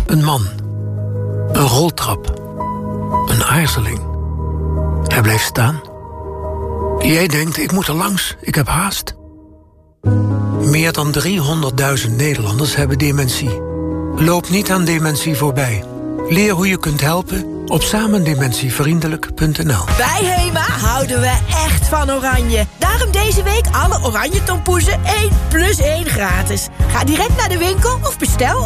Een man. Een roltrap. Een aarzeling. Hij blijft staan. Jij denkt, ik moet er langs, ik heb haast. Meer dan 300.000 Nederlanders hebben dementie. Loop niet aan dementie voorbij. Leer hoe je kunt helpen op samendementievriendelijk.nl. Bij HEMA houden we echt van oranje. Daarom deze week alle oranje tompoezen 1+1 gratis. Ga direct naar de winkel of bestel